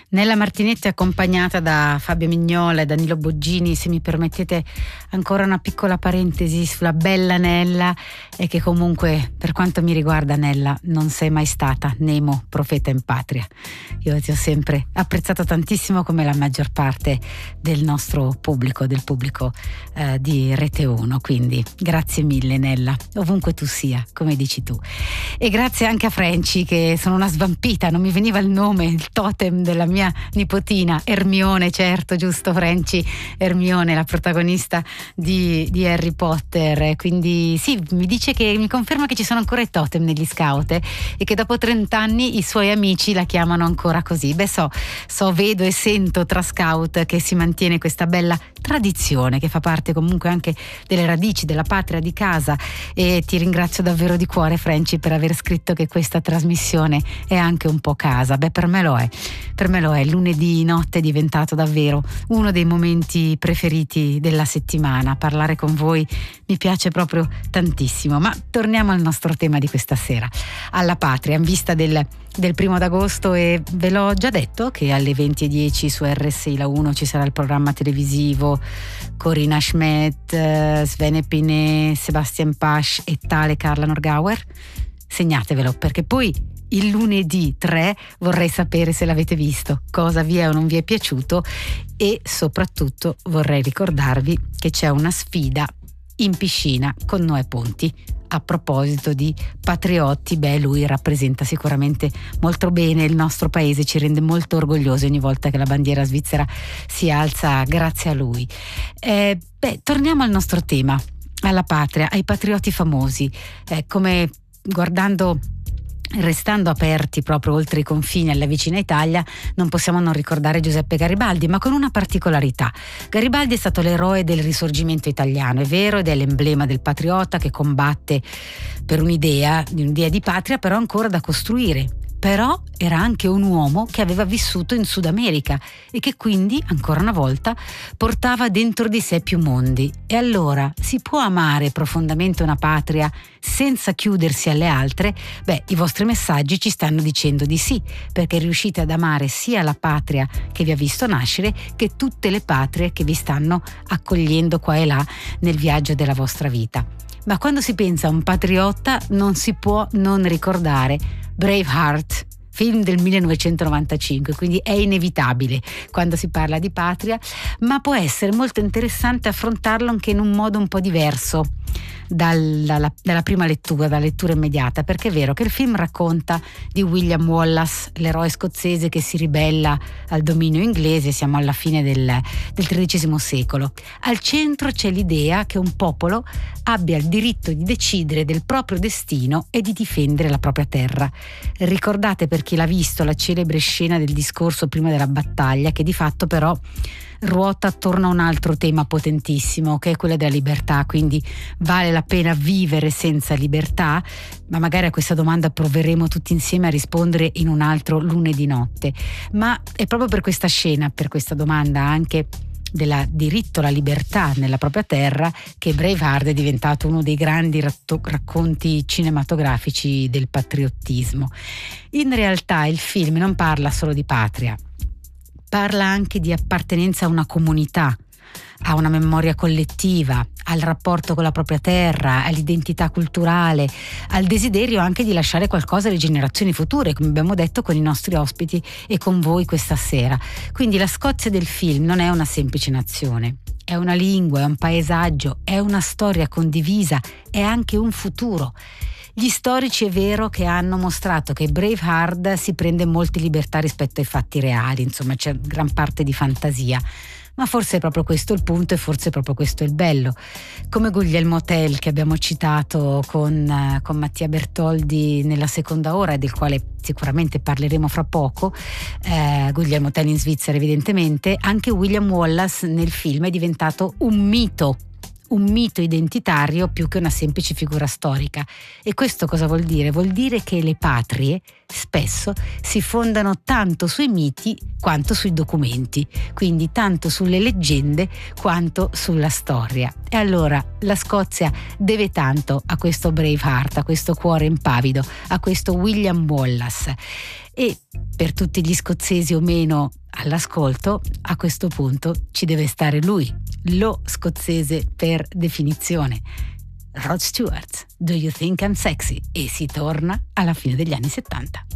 Nella Martinetti accompagnata da Fabio Mignola e Danilo Boggini. Se mi permettete ancora una piccola parentesi sulla bella Nella, e che comunque per quanto mi riguarda Nella non sei mai stata Nemo profeta in patria. Io ti ho sempre apprezzato tantissimo, come la maggior parte del nostro pubblico, del pubblico di Rete 1, quindi grazie mille Nella, ovunque tu sia, come dici tu. E grazie anche a Franci, che sono una svampita, non mi veniva il nome, il totem della mia nipotina Ermione, certo, giusto Franci, Ermione, la protagonista di Harry Potter. Quindi sì, mi conferma che ci sono ancora i totem negli scout e che dopo 30 anni i suoi amici la chiamano ancora così. Beh, vedo e sento tra scout che si mantiene questa bella tradizione che fa parte comunque anche delle radici della patria di casa, e ti ringrazio davvero di cuore Franci per aver scritto che questa trasmissione è anche un po' casa. Beh, per me lo è. Lunedì notte è diventato davvero uno dei momenti preferiti della settimana. Parlare con voi mi piace proprio tantissimo. Ma torniamo al nostro tema di questa sera, alla patria, in vista del 1 d'agosto, e ve l'ho già detto che alle 20:10 su RSI La 1 ci sarà il programma televisivo Corinna Schmidt, Svene Piné, Sebastian Pasch e tale Carla Norgauer. Segnatevelo, perché poi il lunedì 3 vorrei sapere se l'avete visto, cosa vi è o non vi è piaciuto, e soprattutto vorrei ricordarvi che c'è una sfida in piscina con Noè Ponti. A proposito di patriotti, lui rappresenta sicuramente molto bene il nostro paese, ci rende molto orgogliosi ogni volta che la bandiera svizzera si alza grazie a lui. Torniamo al nostro tema, alla patria, ai patrioti famosi, restando aperti proprio oltre i confini alla vicina Italia, non possiamo non ricordare Giuseppe Garibaldi, ma con una particolarità. Garibaldi è stato l'eroe del risorgimento italiano, è vero, ed è l'emblema del patriota che combatte per un'idea di patria, però ancora da costruire. Però era anche un uomo che aveva vissuto in Sud America e che quindi, ancora una volta, portava dentro di sé più mondi. E allora, si può amare profondamente una patria senza chiudersi alle altre? I vostri messaggi ci stanno dicendo di sì, perché riuscite ad amare sia la patria che vi ha visto nascere che tutte le patrie che vi stanno accogliendo qua e là nel viaggio della vostra vita. Ma quando si pensa a un patriotta non si può non ricordare Braveheart, film del 1995, quindi è inevitabile quando si parla di patria, ma può essere molto interessante affrontarlo anche in un modo un po' diverso dalla prima lettura, dalla lettura immediata, perché è vero che il film racconta di William Wallace, l'eroe scozzese che si ribella al dominio inglese. Siamo alla fine del XIII secolo. Al centro c'è l'idea che un popolo abbia il diritto di decidere del proprio destino e di difendere la propria terra. Ricordate, per chi l'ha visto, la celebre scena del discorso prima della battaglia, che di fatto però ruota attorno a un altro tema potentissimo, che è quello della libertà. Quindi vale la pena vivere senza libertà? Ma magari a questa domanda proveremo tutti insieme a rispondere in un altro lunedì notte. Ma è proprio per questa scena, per questa domanda anche del diritto alla libertà nella propria terra, che Braveheart è diventato uno dei grandi racconti cinematografici del patriottismo. In realtà il film non parla solo di patria, parla anche di appartenenza a una comunità, a una memoria collettiva, al rapporto con la propria terra, all'identità culturale, al desiderio anche di lasciare qualcosa alle generazioni future, come abbiamo detto con i nostri ospiti e con voi questa sera. Quindi la Scozia del film non è una semplice nazione, è una lingua, è un paesaggio, è una storia condivisa, è anche un futuro. Gli storici è vero che hanno mostrato che Braveheart si prende molte libertà rispetto ai fatti reali, insomma c'è gran parte di fantasia, ma forse è proprio questo il punto e forse è proprio questo il bello. Come Guglielmo Tell, che abbiamo citato con Mattia Bertoldi nella seconda ora, del quale sicuramente parleremo fra poco, Guglielmo Tell in Svizzera evidentemente, anche William Wallace nel film è diventato un mito un mito identitario più che una semplice figura storica. E questo cosa vuol dire? Vuol dire che le patrie spesso si fondano tanto sui miti quanto sui documenti, quindi tanto sulle leggende quanto sulla storia. E allora la Scozia deve tanto a questo Braveheart, a questo cuore impavido, a questo William Wallace. E per tutti gli scozzesi o meno all'ascolto, a questo punto ci deve stare lui, lo scozzese per definizione. Rod Stewart, Do You Think I'm Sexy? E si torna alla fine degli anni 70.